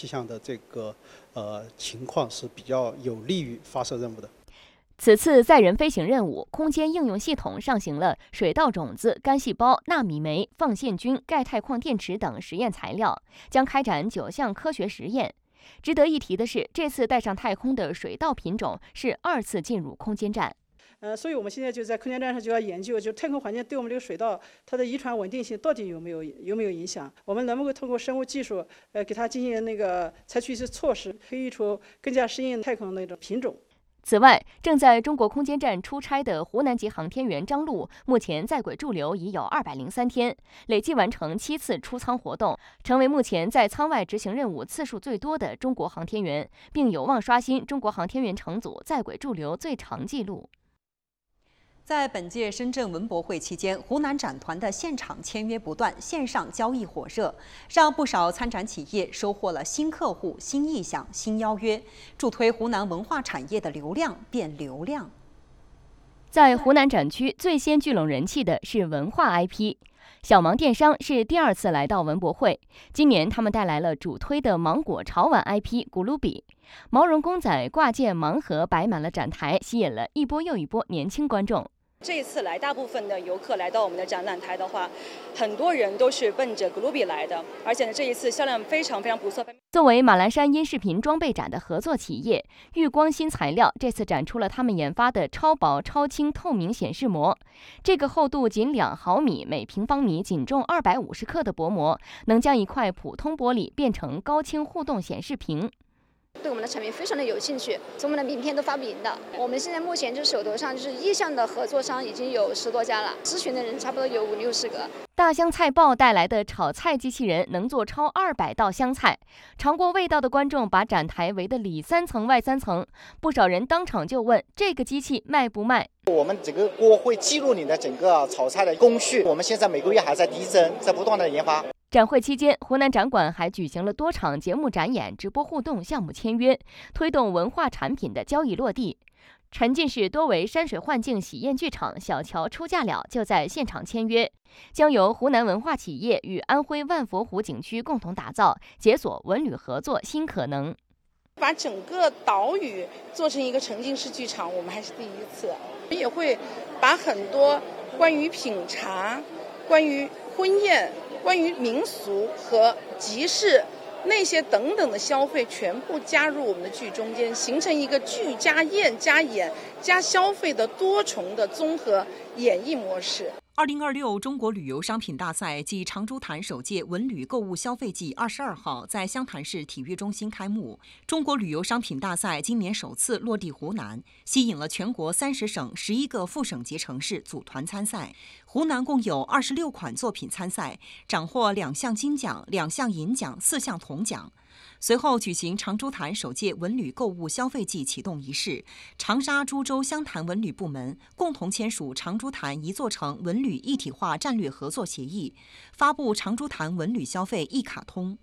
气象的这个情况是比较有利于发射任务的。 此次载人飞行任务，空间应用系统上行了水稻种子、干细胞、纳米酶、放线菌、钙钛矿电池等实验材料，将开展9项科学实验。值得一提的是，这次带上太空的水稻品种是2次进入空间站。 所以我们现在就在空间站上就要研究，就太空环境对我们这个水稻它的遗传稳定性到底有没有影响？我们能不能通过生物技术，给它进行采取一些措施，培育出更加适应太空那种品种。 此外，正在中国空间站出差的湖南籍航天员张璐，目前在轨驻留已有203天，累计完成7次出舱活动，成为目前在舱外执行任务次数最多的中国航天员，并有望刷新中国航天员乘组在轨驻留最长纪录。 在本届深圳文博会期间，湖南展团的现场签约不断，线上交易火热，让不少参展企业收获了新客户、新意向、新邀约，助推湖南文化产业的流量变流量。 在湖南展区最先聚拢人气的是文化 IP。小芒电商是第2次来到文博会，今年他们带来了主推的芒果潮玩 IP 咕噜比，毛绒公仔、挂件、盲盒摆满了展台，吸引了一波又一波年轻观众。 这一次来，大部分的游客来到我们的展览台的话，很多人都是奔着 Globy 来的，而且呢，这一次销量非常不错。 作为马栏山音视频装备展的合作企业，玉光新材料这次展出了他们研发的超薄、超轻、透明显示膜。这个厚度仅2毫米、每平方米仅重250克的薄膜，能将一块普通玻璃变成高清互动显示屏。 对我们的产品非常的有兴趣，从我们的名片都发不赢的。我们现在目前就手头上就是意向的合作商已经有10多家了，咨询的人差不多有50-60个。 大香菜爆带来的炒菜机器人能做超200道香菜，尝过味道的观众把展台围得里3层外3层，不少人当场就问这个机器卖不卖。 我们整个锅会记录你的整个炒菜的工序，我们现在每个月还在递增，在不断的研发。 展会期间，湖南展馆还举行了多场节目展演、直播互动项目签约，推动文化产品的交易落地。沉浸式多维山水幻境喜宴剧场《小乔出嫁了》就在现场签约，将由湖南文化企业与安徽万佛湖景区共同打造，解锁文旅合作新可能。 把整个岛屿做成一个沉浸式剧场，我们还是第一次，也会把很多关于品茶、关于婚宴、关于民俗和集市那些等等的消费全部加入我们的剧中间，形成一个剧加宴加演加消费的多重的综合演绎模式。 2026中国旅游商品大赛暨长株潭首届文旅购物消费季22号在湘潭市体育中心开幕。中国旅游商品大赛今年首次落地湖南，吸引了全国30省11个副省级城市组团参赛。湖南共有26款作品参赛，斩获2项金奖、2项银奖、4项铜奖。随后举行长株潭首届文旅购物消费季启动仪式，长沙、株洲、湘潭文旅部门共同签署长株潭一座城文旅一体化战略合作协议，发布长株潭文旅消费一卡通。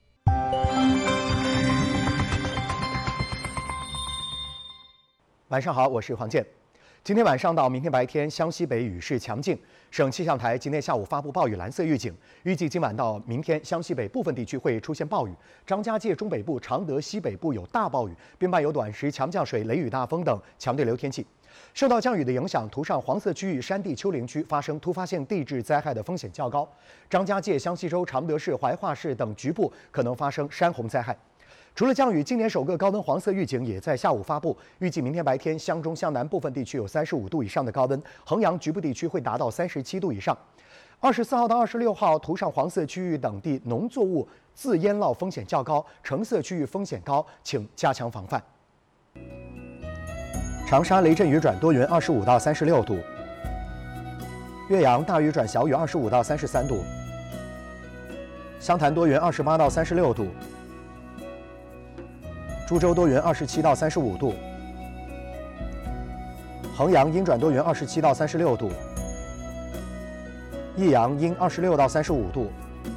晚上好，我是黄健。今天晚上到明天白天，湘西北雨势强劲。省气象台今天下午发布暴雨蓝色预警，预计今晚到明天，湘西北部分地区会出现暴雨，张家界中北部、常德西北部有大暴雨，并伴有短时强降水、雷雨大风等强对流天气。受到降雨的影响，图上黄色区域山地丘陵区发生突发性地质灾害的风险较高，张家界、湘西州、常德市、怀化市等局部可能发生山洪灾害。除了降雨，今年首个高温黄色预警也在下午发布，预计明天白天湘中湘南部分地区有35度以上的高温，衡阳局部地区会达到37度以上。24号到26号，图上黄色区域等地农作物自淹涝风险较高，橙色区域风险高，请加强防范。长沙雷阵雨转多云，25到36度；岳阳大雨转小雨，25到33度；湘潭多云，28到36度；株洲多云，27到35度；衡阳阴转多云，27到36度；益阳阴26到35度；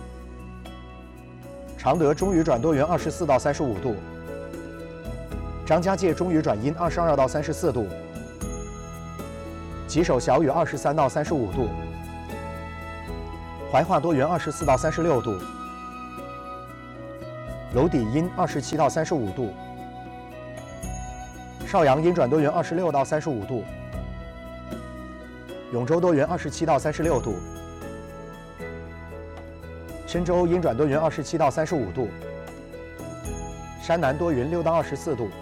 常德中雨转多云，24到35度；张家界中雨转阴，22到34度；吉首小雨，23到35度；怀化多云，24到36度； 娄底阴27到35度，邵阳阴转多云26到35度，永州多云27到36度，深州阴转多云27到35度，山南多云6到24度，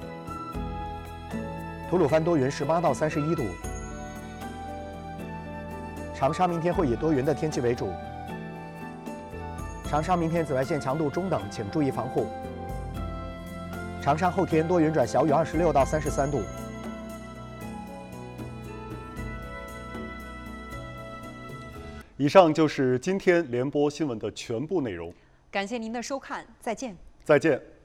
吐鲁番多云18到31度，长沙明天会以多云的天气为主。长沙明天紫外线强度中等，请注意防护。长沙后天多云转小雨26到33度。 以上就是今天联播新闻的全部内容。 感谢您的收看，再见。 再见。